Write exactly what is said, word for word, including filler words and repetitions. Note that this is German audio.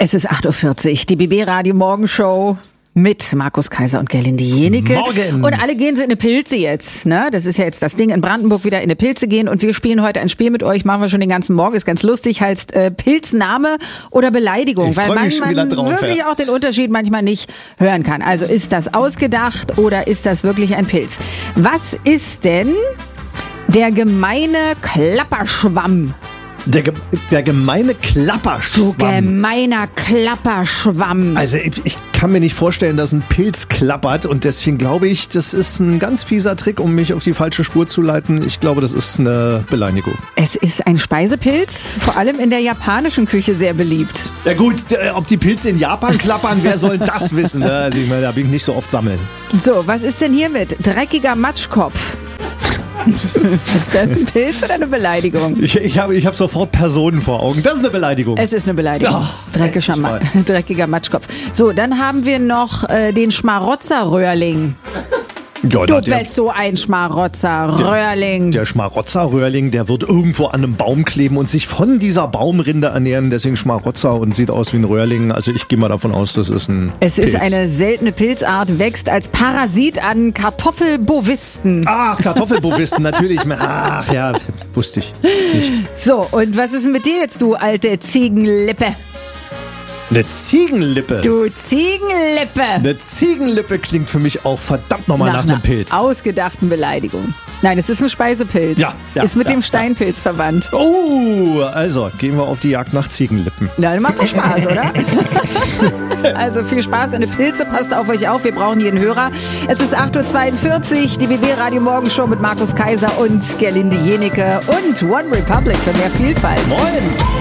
Es ist acht Uhr vierzig, die B B Radio Morgenshow mit Markus Kaiser und Gerlinde Jenike. Morgen. Und alle gehen sie in eine Pilze jetzt. Ne? Das ist ja jetzt das Ding, in Brandenburg wieder in eine Pilze gehen. Und wir spielen heute ein Spiel mit euch, machen wir schon den ganzen Morgen. Ist ganz lustig, heißt äh, Pilzname oder Beleidigung. Ich weil freu man, mich schon wieder man drauf, wirklich ja. auch den Unterschied manchmal nicht hören kann. Also ist das ausgedacht oder ist das wirklich ein Pilz? Was ist denn der gemeine Klapperschwamm? Der, ge- der gemeine Du Klapperschwamm. gemeiner Klapperschwamm. Also ich, ich kann mir nicht vorstellen, dass ein Pilz klappert und deswegen glaube ich, das ist ein ganz fieser Trick, um mich auf die falsche Spur zu leiten. Ich glaube, das ist eine Beleidigung. Es ist ein Speisepilz, vor allem in der japanischen Küche sehr beliebt. Ja gut, der, ob die Pilze in Japan klappern, wer soll das wissen? Ne? Also ich meine, da bin ich nicht so oft sammeln. So, was ist denn hiermit? Dreckiger Matschkopf. Ist das ein Pilz oder eine Beleidigung? Ich, ich habe ich hab sofort Personen vor Augen. Das ist eine Beleidigung. Es ist eine Beleidigung. Ja, Dreckiger, Ma- dreckiger Matschkopf. So, dann haben wir noch äh, den Schmarotzerröhrling. ja, Du der, bist so ein Schmarotzerröhrling. der Schmarotzerröhrling, der wird irgendwo an einem Baum kleben und sich von dieser Baumrinde ernähren. Deswegen Schmarotzer und sieht aus wie ein Röhrling. Also ich gehe mal davon aus, das ist ein Es Pilz. ist eine seltene Pilzart, wächst als Parasit an Kartoffelbovisten. Ach, Kartoffelbovisten, natürlich. Ach ja, wusste ich nicht. So, und was ist denn mit dir jetzt, du alte Ziegenlippe? Eine Ziegenlippe. Du Ziegenlippe! Eine Ziegenlippe klingt für mich auch verdammt nochmal nach, einer einem Pilz. ausgedachten Beleidigung. Nein, es ist ein Speisepilz. Ja, ja, ist mit ja, dem Steinpilz verwandt. Oh, also gehen wir auf die Jagd nach Ziegenlippen. Na, macht doch Spaß, oder? Also viel Spaß, eine Pilze, passt auf euch auf, wir brauchen jeden Hörer. Es ist acht Uhr zweiundvierzig, die B B Radio Morgenshow mit Markus Kaiser und Gerlinde Jenike und One Republic für mehr Vielfalt. Moin!